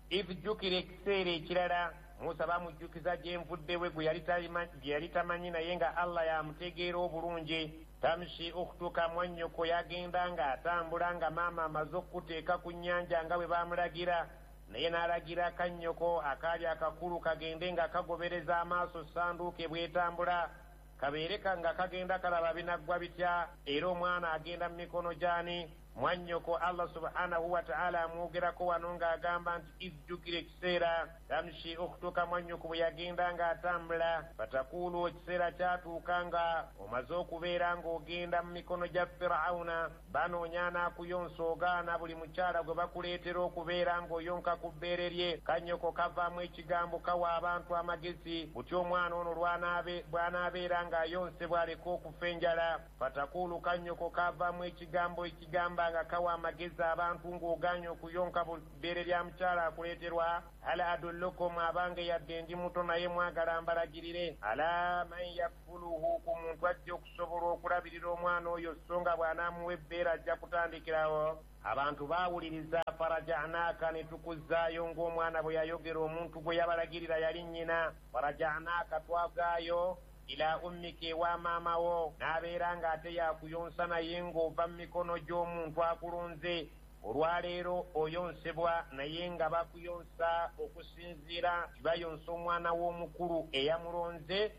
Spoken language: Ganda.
ifujjukira ekiseera ekirala Musa bamujjukiza gye nvuddewe gwe yali tamanyi naye nga Allah yamutegeera obulungi. Tamshi ukhtuka mwannyoko yagenda ng'atambula nga maama amaze okuteeka ku nnyanja nga bwe baamulagira, naye n'alagira kannyoko akaali akakulu kagende nga kagobereza amaaso sanduuke bw'etambula, kabeere nga kagenda kalaba binaggwa bitya, era omwana agenda mu mikono gy'ani? Mwannyoko. Allah subhanahu wa ta'ala amwogerako wano ng'agamba nti ijjukira ekiseera tamshi ukhtuka mwannyoko bwe yagenda ng'atambula, fatakulu ekiseera kyatuuka nga omaze okubeera ng'ogenda mu mikono gya Firawuna, banoonya n'akuyonsa ogaana buli mukyala gwe bakuleetera okubeera ng'oyonka ku bbeere lye. Kannyoko kavaamu ekigambo kawa abantu amagezi, buti omwana ono bw'anaabeera ng'ayonsebwa aleka okufa enjala. Fatakulu kannyoko kavaamu ekigambo ekigamba nga kawa amagezi abantu ng'oganye okuyonka bbeere lya mukyala akuleeterwa. Ala adullukum, abange yadde ndi muto naye mwagala mbalagirire, ala man yakfuluhu, ku muntu ajja okusobola okulabirira omwana oyo so nga bw'anaamuwa ebbeera ajja kutandikirawo. Abantu baawuliriza. Faraja'naaka, ne tukuzzaayo ng'omwana bwe yayogera omuntu gwe yabalagirira yali nnyina. Faraja'naaka, twagaayo ila ummika ewa maama wo, n'abeera ng'ate yakuyonsa naye ng'ova mu mikono gy'omuntu akulonze. Olwaleero oyonsebwa naye nga bakuyonsa okusinziira bayonsa omwana w'omukulu eyamulonze